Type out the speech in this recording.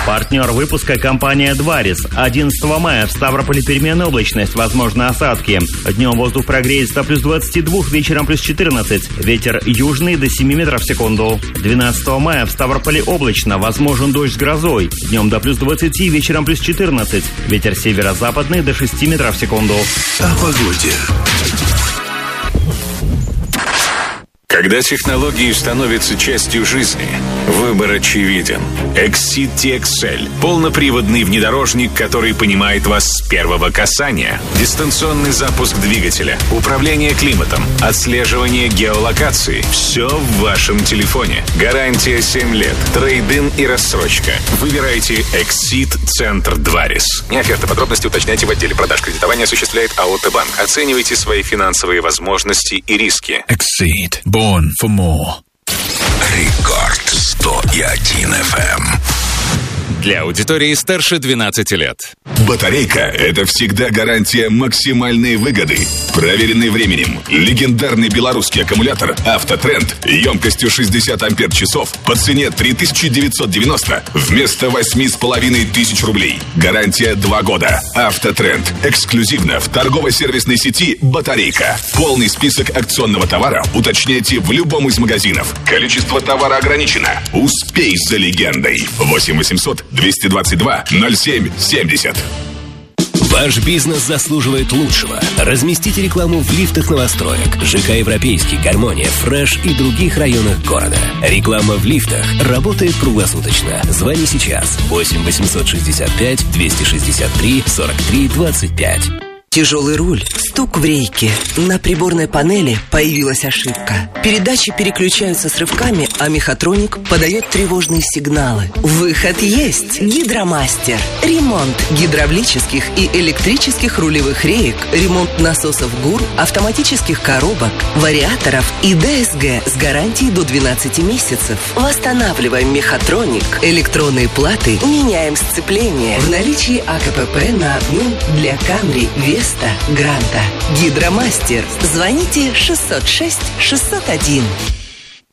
Партнер выпуска — компания «Дварис». 11 мая в Ставрополе переменная облачность, возможны осадки. Днем воздух прогреется плюс 22, вечером плюс 14. Ветер южный до 7 метров в секунду. 12 мая в Ставрополе облачно, возможен дождь с грозой. Днем до плюс 20, вечером плюс 14. Ветер северо-западный до 6 метров в секунду. О погоде. Когда технологии становятся частью жизни, выбор очевиден. Exceed TXL – полноприводный внедорожник, который понимает вас с первого касания. Дистанционный запуск двигателя, управление климатом, отслеживание геолокации – все в вашем телефоне. Гарантия 7 лет, трейд-ин и рассрочка. Выбирайте Exceed Центр Дварис. Не оферта, подробности уточняйте в отделе продаж. Кредитование осуществляет АО «Т-Банк». Оценивайте свои финансовые возможности и риски. Exceed. Born for more. Рекорд 101 FM. Для аудитории старше 12 лет. Батарейка – это всегда гарантия максимальной выгоды. Проверенный временем. Легендарный белорусский аккумулятор «Автотренд» емкостью 60 ампер-часов по цене 3990 вместо 8500 рублей. Гарантия 2 года. «Автотренд» эксклюзивно в торгово-сервисной сети «Батарейка». Полный список акционного товара уточняйте в любом из магазинов. Количество товара ограничено. Успей за легендой. 8 800 222 07 70. Ваш бизнес заслуживает лучшего. Разместите рекламу в лифтах новостроек, ЖК «Европейский», «Гармония», «Фреш» и других районах города. Реклама в лифтах работает круглосуточно. Звони сейчас. 8 865 263 43 25. Тяжелый руль, стук в рейке. На приборной панели появилась ошибка. Передачи переключаются с рывками, а мехатроник подает тревожные сигналы. Выход есть. Гидромастер. Ремонт гидравлических и электрических рулевых реек, ремонт насосов ГУР, автоматических коробок, вариаторов и ДСГ с гарантией до 12 месяцев. Восстанавливаем мехатроник. Электронные платы меняем сцепление. В наличии АКПП на обмен для Камри, Веста, Гранта. Гидромастер. Звоните 606 601.